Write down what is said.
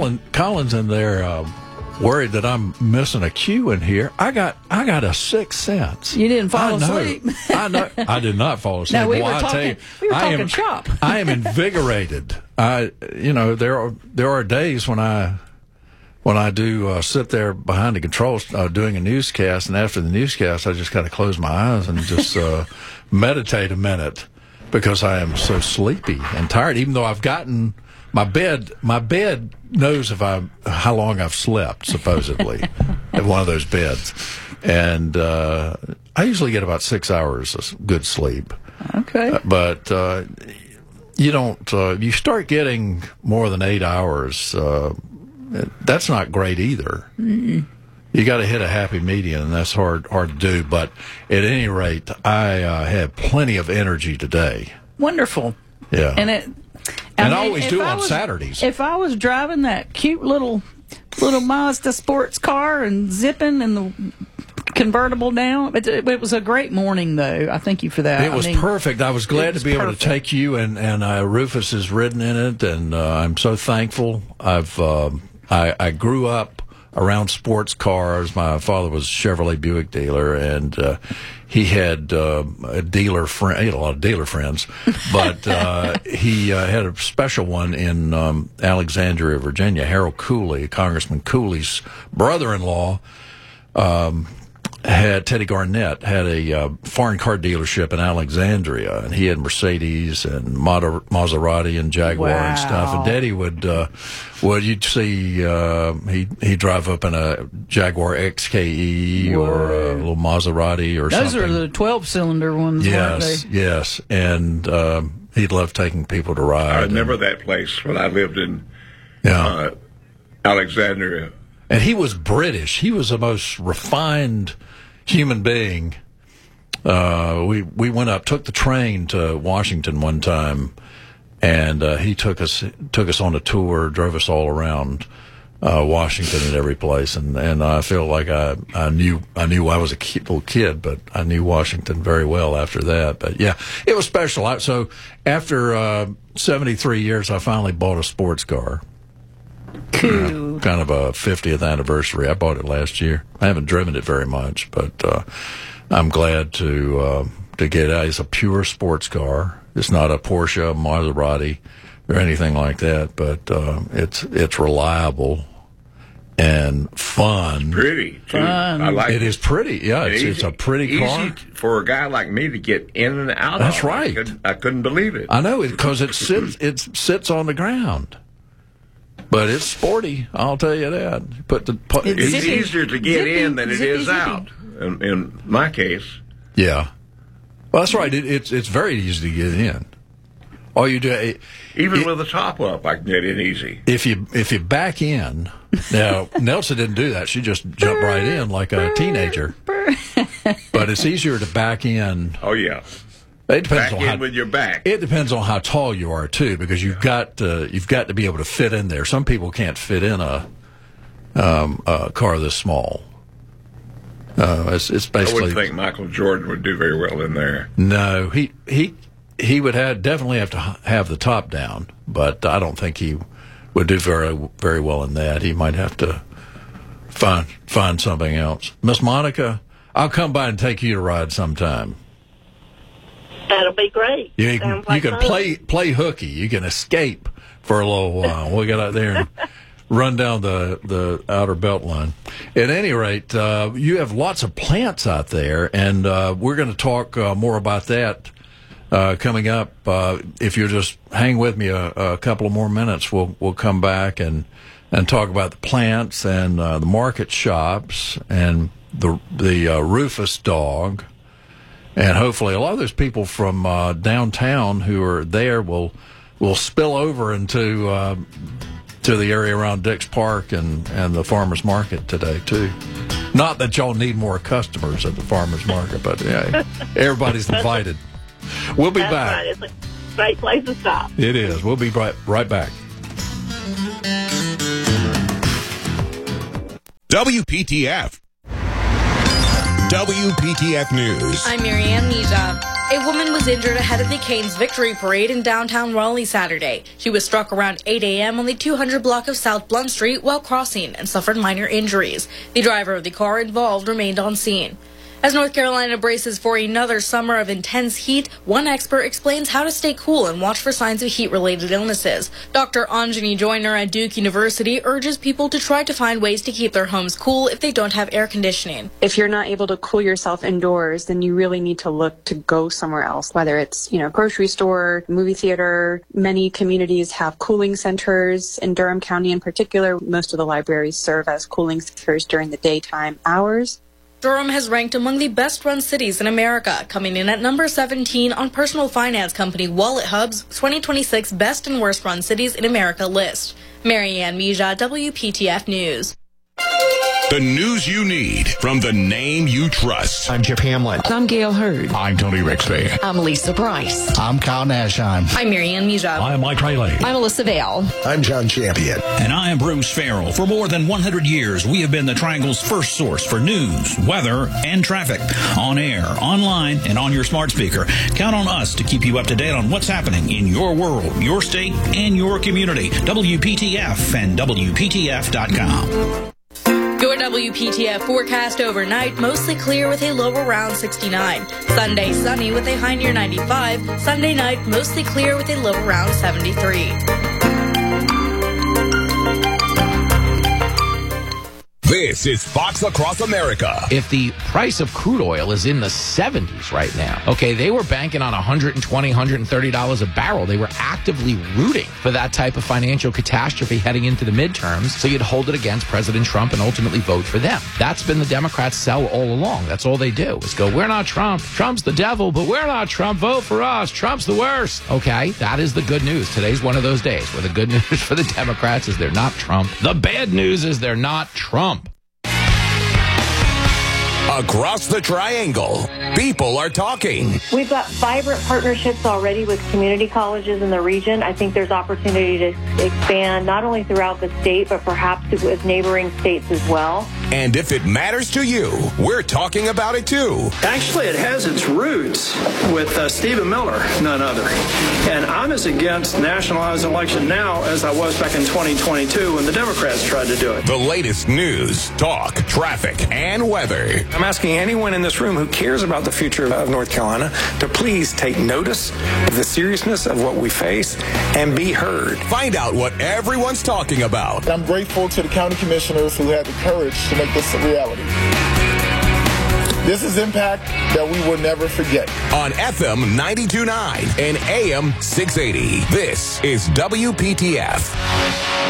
Colin's in there worried that I'm missing a cue in here. I got a sixth sense. You didn't fall asleep. I know. I did not fall asleep. No, we were talking shop. I am invigorated. There are days when I do sit there behind the controls doing a newscast, and after the newscast, I just kind of close my eyes and just meditate a minute because I am so sleepy and tired. Even though I've gotten my bed knows how long I've slept, supposedly, at one of those beds, and I usually get about 6 hours of good sleep. Okay, but you don't. You start getting more than 8 hours. That's not great either. Mm-mm. You got to hit a happy median, and that's hard to do. But at any rate, I have plenty of energy today. Wonderful. Yeah, I always do on Saturdays. If I was driving that cute little Mazda sports car and zipping and the convertible down, it was a great morning, though. I thank you for that. It was perfect. I was glad to be able to take you, and Rufus is ridden in it, and I'm so thankful. I grew up around sports cars. My father was a Chevrolet Buick dealer, and he had a dealer friend. He had a lot of dealer friends, but he had a special one in Alexandria, Virginia. Harold Cooley, Congressman Cooley's brother-in-law, Teddy Garnett had a foreign car dealership in Alexandria, and he had Mercedes and Maserati and Jaguar and stuff. And Daddy would you'd see he'd drive up in a Jaguar XKE or a little Maserati or Those something. Those are the 12-cylinder ones, weren't they? Yes, and he'd love taking people to ride. I remember that place when I lived in Alexandria. And he was British. He was the most refined human being. We went up, took the train to Washington one time, and he took us on a tour, drove us all around Washington and every place. And I feel like I knew I was a little kid, but I knew Washington very well after that. But yeah, it was special. So after 73 years, I finally bought a sports car. Cool. Kind of a 50th anniversary. I bought it last year. I haven't driven it very much, but I'm glad to get it. It's a pure sports car. It's not a Porsche, Maserati, or anything like that, but it's reliable and fun. Pretty, too. I like it. It is pretty. Yeah, it's a pretty car. Easy for a guy like me to get in and out. That's of. right. I couldn't believe it. I know, because it sits on the ground. But it's sporty, I'll tell you that. It's easier to get in than it is out, in my case. Yeah. Well, that's right. It's very easy to get in. All you do... Even with the top up, I can get in easy. If you back in... Now, Nelson didn't do that. She just jumped right in like a teenager. But it's easier to back in... Oh, yeah. It depends back on in with your back. It depends on how tall you are too, because you've got to be able to fit in there. Some people can't fit in a car this small. It's basically. I wouldn't think Michael Jordan would do very well in there. No, he would definitely have to have the top down, but I don't think he would do very very well in that. He might have to find something else. Miss Monica, I'll come by and take you to ride sometime. That'll be great. You can play hooky. You can escape for a little while. We'll get out there and run down the outer belt line. At any rate, you have lots of plants out there, and we're going to talk more about that coming up. If you just hang with me a couple of more minutes, we'll come back and talk about the plants and the market shops and the Rufus dog. And hopefully a lot of those people from downtown who are there will spill over into to the area around Dix Park and the farmers market today too. Not that y'all need more customers at the farmers market, but yeah, everybody's invited. We'll be back. Right. It's a great place to stop. It is. We'll be right back. WPTF. WPTF News. I'm Marianne Nija. A woman was injured ahead of the Canes victory parade in downtown Raleigh Saturday. She was struck around 8 a.m. on the 200 block of South Blunt Street while crossing and suffered minor injuries. The driver of the car involved remained on scene. As North Carolina braces for another summer of intense heat, one expert explains how to stay cool and watch for signs of heat-related illnesses. Dr. Anjani Joyner at Duke University urges people to try to find ways to keep their homes cool if they don't have air conditioning. If you're not able to cool yourself indoors, then you really need to look to go somewhere else, whether it's, grocery store, movie theater. Many communities have cooling centers. In Durham County in particular, most of the libraries serve as cooling centers during the daytime hours. Durham has ranked among the best-run cities in America, coming in at number 17 on personal finance company WalletHub's 2026 Best and Worst-Run Cities in America list. Marianne Mija, WPTF News. The news you need from the name you trust. I'm Jeff Hamlin. I'm Gail Hurd. I'm Tony Rixby. I'm Lisa Price. I'm Kyle Nashheim. I'm Marianne Mija. I'm Mike Rayleigh. I'm Alyssa Vale. I'm John Champion. And I am Bruce Farrell. For more than 100 years, we have been the Triangle's first source for news, weather, and traffic. On air, online, and on your smart speaker. Count on us to keep you up to date on what's happening in your world, your state, and your community. WPTF and WPTF.com. Your WPTF forecast overnight, mostly clear with a low around 69. Sunday, sunny with a high near 95. Sunday night, mostly clear with a low around 73. This is Fox Across America. If the price of crude oil is in the 70s right now, okay, they were banking on $120, $130 a barrel. They were actively rooting for that type of financial catastrophe heading into the midterms, so you'd hold it against President Trump and ultimately vote for them. That's been the Democrats' sell all along. That's all they do is go, we're not Trump. Trump's the devil, but we're not Trump. Vote for us. Trump's the worst. Okay, that is the good news. Today's one of those days where the good news for the Democrats is they're not Trump. The bad news is they're not Trump. Across the Triangle, people are talking. We've got vibrant partnerships already with community colleges in the region. I think there's opportunity to expand not only throughout the state, but perhaps with neighboring states as well. And if it matters to you, we're talking about it too. Actually, it has its roots with Stephen Miller, none other. And I'm as against nationalized election now as I was back in 2022 when the Democrats tried to do it. The latest news, talk, traffic, and weather. I'm asking anyone in this room who cares about the future of North Carolina to please take notice of the seriousness of what we face and be heard. Find out what everyone's talking about. I'm grateful to the county commissioners who had the courage to make this a reality. This is impact that we will never forget. On FM 92.9 and AM 680, this is WPTF.